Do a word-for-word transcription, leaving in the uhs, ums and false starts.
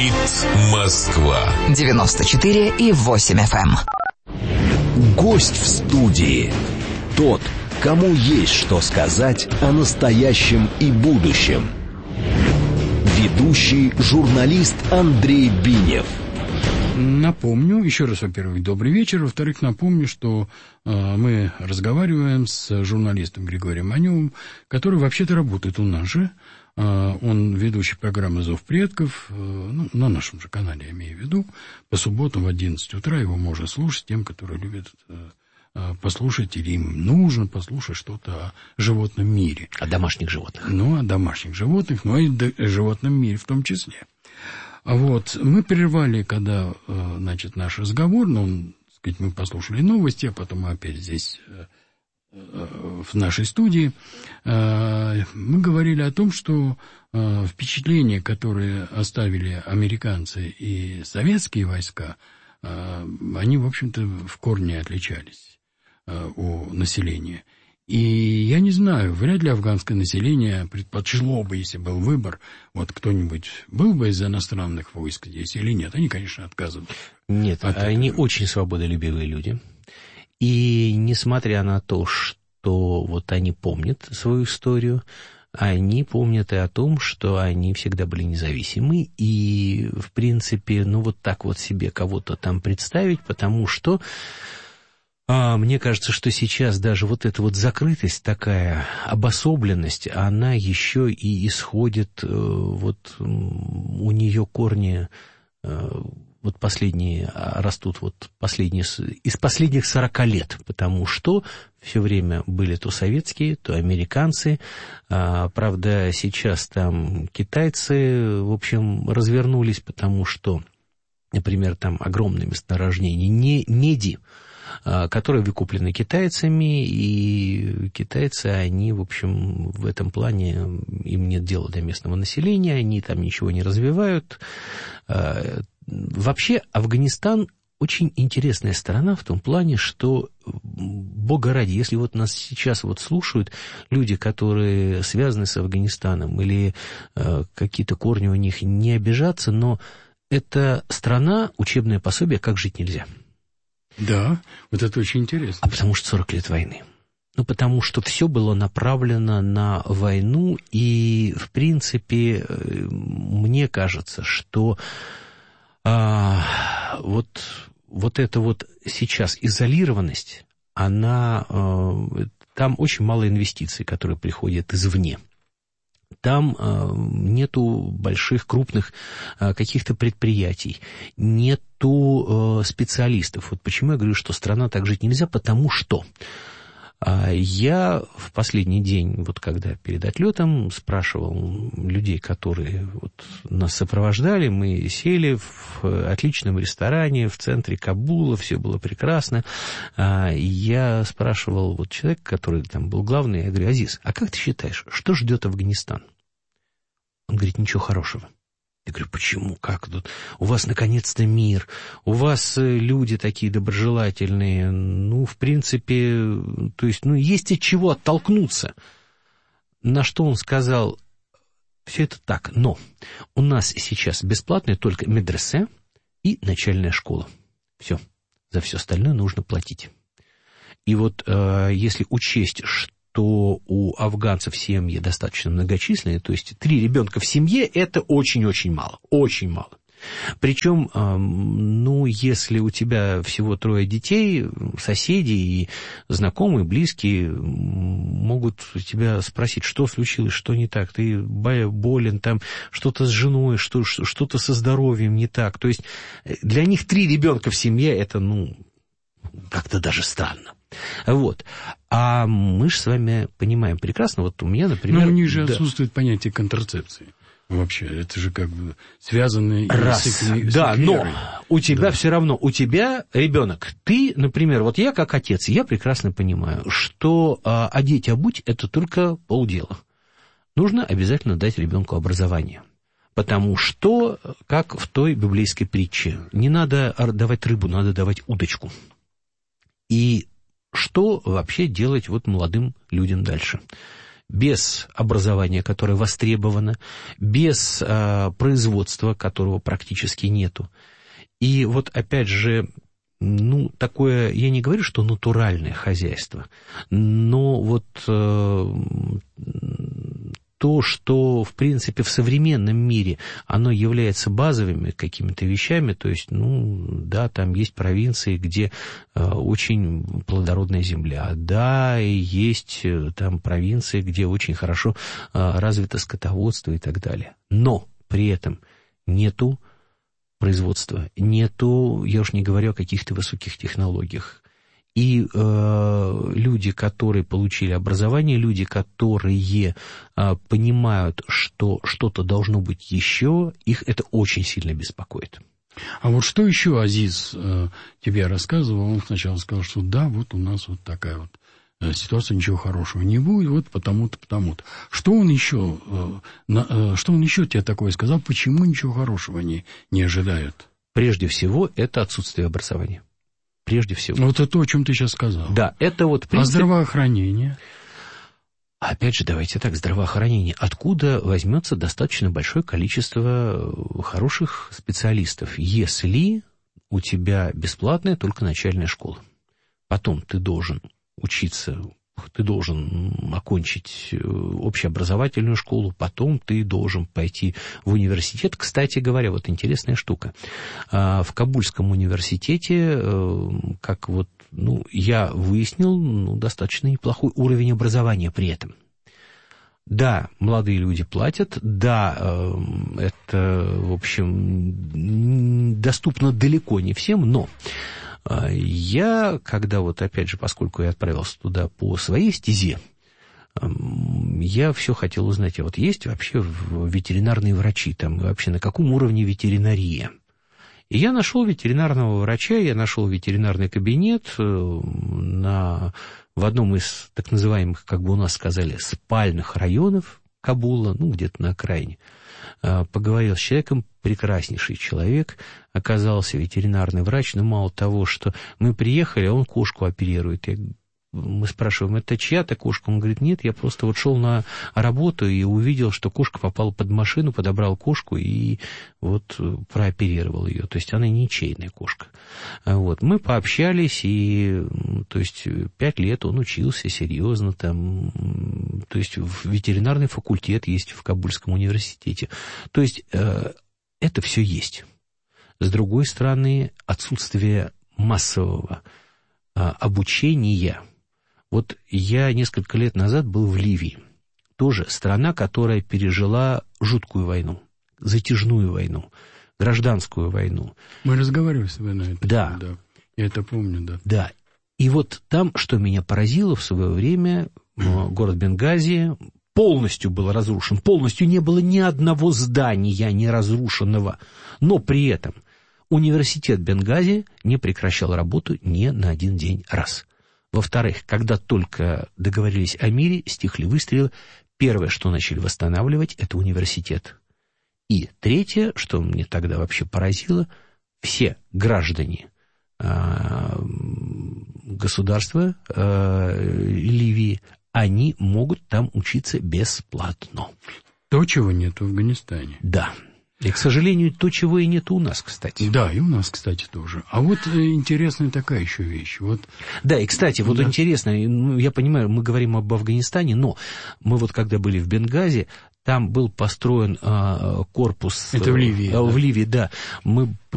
Говорит Москва. девяносто четыре и восемь эф эм. Гость в студии. Тот, кому есть что сказать о настоящем и будущем. Ведущий журналист Андрей Бинев. Напомню, еще раз, во-первых, добрый вечер. Во-вторых, напомню, что э, мы разговариваем с журналистом Григорием Маневым, который вообще-то работает у нас же. Э, он ведущий программы «Зов предков», э, ну, на нашем же канале, я имею в виду. По субботам в одиннадцать утра его можно слушать тем, которые любят э, послушать, или им нужно послушать что-то о животном мире. О домашних животных. Ну, о домашних животных, но и о животном мире в том числе. Вот, мы прервали, когда, значит, наш разговор, ну, так сказать, мы послушали новости, а потом мы опять здесь, в нашей студии, мы говорили о том, что впечатления, которые оставили американцы и советские войска, они, в общем-то, в корне отличались у населения. И я не знаю, вряд ли афганское население предпочло бы, если был выбор, вот кто-нибудь был бы из иностранных войск здесь или нет. Они, конечно, отказываются. Нет, они этого. Очень свободолюбивые люди. И несмотря на то, что вот они помнят свою историю, они помнят и о том, что они всегда были независимы. И, в принципе, ну вот так вот себе кого-то там представить, потому что... А, мне кажется, что сейчас даже вот эта вот закрытость, такая обособленность, она еще и исходит, вот у нее корни, вот последние, растут вот последние, из последних сорока лет, потому что все время были то советские, то американцы, а, правда, сейчас там китайцы, в общем, развернулись, потому что, например, там огромное месторождение не, меди, которые выкуплены китайцами, и китайцы, они, в общем, в этом плане, им нет дела до местного населения, они там ничего не развивают. Вообще, Афганистан очень интересная страна в том плане, что, бога ради, если вот нас сейчас вот слушают люди, которые связаны с Афганистаном, или какие-то корни у них, не обижаться, но это страна, учебное пособие «Как жить нельзя». Да, вот это очень интересно. А потому что сорок лет войны. Ну, потому что все было направлено на войну, и, в принципе, мне кажется, что а, вот, вот эта вот сейчас изолированность, она, а, там очень мало инвестиций, которые приходят извне. Там э, нету больших, крупных э, каких-то предприятий, нету э, специалистов. Вот почему я говорю, что страна так жить нельзя, потому что э, я в последний день, вот когда перед отлетом, спрашивал людей, которые вот нас сопровождали, мы сели в отличном ресторане в центре Кабула, все было прекрасно. Э, я спрашивал вот человека, который там был главный, я говорю: Азиз, а как ты считаешь, что ждет Афганистан? Он говорит: ничего хорошего. Я говорю: почему? Как тут? У вас наконец-то мир, у вас люди такие доброжелательные, ну, в принципе, то есть, ну, есть от чего оттолкнуться. На что он сказал: все это так, но у нас сейчас бесплатная только медресе и начальная школа. Все, за все остальное нужно платить. И вот э, если учесть, что то у афганцев семьи достаточно многочисленные, то есть три ребенка в семье – это очень-очень мало, очень мало. Причем, ну, если у тебя всего трое детей, соседи и знакомые, близкие могут тебя спросить, что случилось, что не так, ты болен, там что-то с женой, что, что-то со здоровьем не так. То есть для них три ребенка в семье – это, ну, как-то даже странно. Вот. А мы же с вами понимаем прекрасно, вот у меня, например... Но у них же да. отсутствует понятие контрацепции. Вообще, это же как бы связано... Раз, с, с да, но у тебя да. все равно, у тебя ребенок, ты, например, вот я как отец, я прекрасно понимаю, что а, одеть, обуть – это только полдела. Нужно обязательно дать ребенку образование. Потому что, как в той библейской притче, не надо давать рыбу, надо давать удочку. И что вообще делать вот молодым людям дальше? без образования, которое востребовано, без а, производства, которого практически нету. И вот опять же, ну, такое, я не говорю, что натуральное хозяйство, но вот э, то, что, в принципе, в современном мире оно является базовыми какими-то вещами, то есть, ну, да, там есть провинции, где э, очень плодородная земля, да, и есть э, там провинции, где очень хорошо э, развито скотоводство и так далее. Но при этом нету производства, нету, я уж не говорю о каких-то высоких технологиях. И э, люди, которые получили образование, люди, которые э, понимают, что что-то должно быть еще, их это очень сильно беспокоит. А вот что еще Азиз э, тебе рассказывал? Он сначала сказал, что да, вот у нас вот такая вот э, ситуация, ничего хорошего не будет, вот потому-то, потому-то. Что он еще, э, на, э, что он еще тебе такое сказал? Почему ничего хорошего не, не ожидают? Прежде всего, это отсутствие образования. Прежде всего. Вот это то, о чем ты сейчас сказал. Да, это вот принцип... А здравоохранение? Опять же, давайте так, здравоохранение. Откуда возьмется достаточно большое количество хороших специалистов, если у тебя бесплатная только начальная школа? Потом ты должен учиться, ты должен окончить общеобразовательную школу, потом ты должен пойти в университет. Кстати говоря, вот интересная штука. В Кабульском университете, как вот, ну, я выяснил, ну, достаточно неплохой уровень образования при этом. Да, молодые люди платят, да, это, в общем, доступно далеко не всем, но... Я, когда вот, опять же, поскольку я отправился туда по своей стезе, я все хотел узнать, а вот есть вообще ветеринарные врачи, там вообще на каком уровне ветеринария? И я нашел ветеринарного врача, я нашел ветеринарный кабинет на, в одном из так называемых, как бы у нас сказали, спальных районов Кабула, ну, где-то на окраине. Поговорил с человеком, прекраснейший человек, оказался ветеринарный врач, но мало того, что мы приехали, а он кошку оперирует. Я, мы спрашиваем, это чья-то кошка? Он говорит, нет, я просто вот шел на работу и увидел, что кошка попала под машину, подобрал кошку и вот прооперировал ее. То есть она ничейная кошка. Вот. Мы пообщались, и то есть пять лет он учился серьезно там. То есть ветеринарный факультет есть в Кабульском университете. То есть э, это все есть. С другой стороны, отсутствие массового э, обучения. Вот я несколько лет назад был в Ливии. Тоже страна, которая пережила жуткую войну, затяжную войну, гражданскую войну. Мы разговаривали с тобой на это. Да. да. Я это помню, да. Да. И вот там, что меня поразило в свое время, город Бенгази полностью был разрушен, полностью не было ни одного здания не разрушенного, но при этом университет Бенгази не прекращал работу ни на один день раз. Во-вторых, когда только договорились о мире, стихли выстрелы, первое, что начали восстанавливать, это университет. И третье, что мне тогда вообще поразило, все граждане э, государства э, Ливии, они могут там учиться бесплатно. То, чего нет в Афганистане. Да. И, к сожалению, то, чего и нет у нас, кстати. Да, и у нас, кстати, тоже. А вот интересная такая еще вещь. Вот... Да, и, кстати, вот да. интересно, ну, я понимаю, мы говорим об Афганистане, но мы вот когда были в Бенгази, там был построен э, корпус... Это в Ливии. Э, да? В Ливии, да. Мы